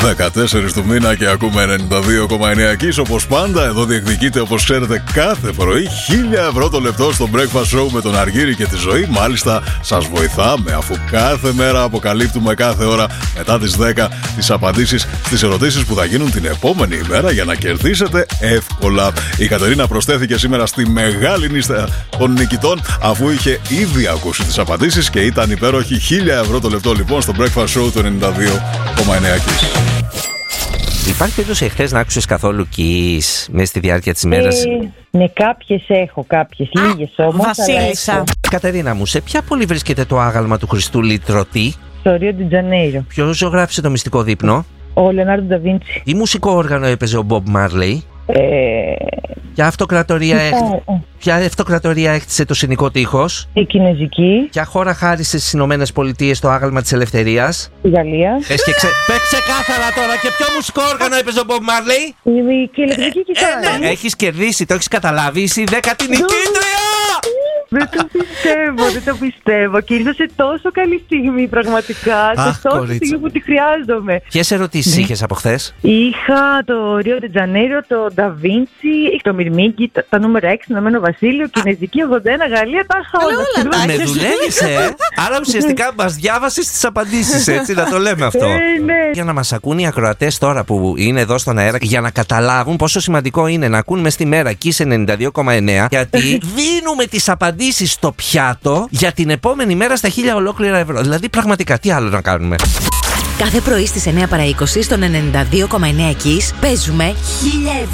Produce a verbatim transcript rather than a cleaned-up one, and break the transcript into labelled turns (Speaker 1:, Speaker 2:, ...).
Speaker 1: δεκατέσσερις του μήνα και ακούμε ενενήντα δύο κόμμα εννέα Kiss. Όπως πάντα, εδώ διεκδικείται, όπως ξέρετε, κάθε πρωί χίλια ευρώ το λεπτό στο Breakfast Show με τον Αργύρη και τη Ζωή. Μάλιστα, σας βοηθάμε αφού κάθε μέρα αποκαλύπτουμε κάθε ώρα μετά τις δέκα τις απαντήσεις στις ερωτήσεις που θα γίνουν την επόμενη ημέρα για να κερδίσετε εύκολα. Η Κατερίνα προσθέθηκε σήμερα στη μεγάλη λίστα των νικητών αφού είχε ήδη ακούσει τις απαντήσεις και ήταν υπέροχη. Χίλια ευρώ το λεπτό λοιπόν στο Breakfast Show του ενενήντα δύο κόμμα εννέα Kiss.
Speaker 2: Υπάρχει περίπτωση εχθές να άκουσες καθόλου Kiss μέσα στη διάρκεια της ημέρας?
Speaker 3: Ε, ναι, κάποιες έχω, κάποιες, λίγες όμως.
Speaker 4: Βασίλισσα.
Speaker 2: Κατερίνα μου, σε ποια πόλη βρίσκεται το άγαλμα του Χριστού Λυτρωτή?
Speaker 3: Στο Ρίο ντι Τζανέιρο.
Speaker 2: Ποιος ζωγράφισε το μυστικό δείπνο?
Speaker 3: Ο Λεωνάρντο Νταβίντσι.
Speaker 2: Τι μουσικό όργανο έπαιζε ο Μπομπ Μάρλεϊ?
Speaker 3: Ε,
Speaker 2: Ποια αυτοκρατορία, έχ...
Speaker 3: ε,
Speaker 2: Ποια αυτοκρατορία έκτισε το Συνικό Τείχος?
Speaker 3: η Κινέζικη.
Speaker 2: Ποια χώρα χάρισε στις Ηνωμένες Πολιτείες το άγαλμα της Ελευθερίας?
Speaker 3: Η Γαλλία.
Speaker 2: Πες και ξε... Πες ξεκάθαρα τώρα, και ποιο μουσικό όργανο έπαιζε ο Μπομπ Μάρλεϊ?
Speaker 3: Η και ηλεκτρική κιθάρα.
Speaker 2: Έχεις κερδίσει, το έχεις καταλάβει, είσαι η δέκατη νικήτρια!
Speaker 3: Δεν το πιστεύω, δεν το πιστεύω. Και ήρθα σε τόσο καλή στιγμή, πραγματικά.
Speaker 2: Αχ,
Speaker 3: σε τόσο
Speaker 2: κορίτσι.
Speaker 3: στιγμή που τη χρειάζομαι.
Speaker 2: Ποιες ερωτήσεις είχες από χθες?
Speaker 3: Είχα το Ρίο ντι Τζανέιρο, το Νταβίντσι, το Μυρμήγκι, τα, τα νούμερα έξι, Ηνωμένο Βασίλειο, Κινέζικη ογδόντα ένα, Γαλλία, τα είχα όλα.
Speaker 4: όλα τα
Speaker 2: Με δουλεύεις, ε! Άρα ουσιαστικά μας διάβασες τις απαντήσεις, έτσι, να το λέμε αυτό.
Speaker 3: Ε, ναι.
Speaker 2: Για να μας ακούν οι ακροατές τώρα που είναι εδώ στον αέρα, για να καταλάβουν πόσο σημαντικό είναι να ακούν μες στη μέρα Kiss ενενήντα δύο κόμμα εννέα, γιατί δίνουμε τις απαντήσεις στο πιάτο για την επόμενη μέρα στα χίλια ολόκληρα ευρώ. Δηλαδή, πραγματικά, τι άλλο να κάνουμε?
Speaker 5: Κάθε πρωί στις εννέα παρά είκοσι στον ενενήντα δύο κόμμα εννέα Kiss παίζουμε χίλια ευρώ.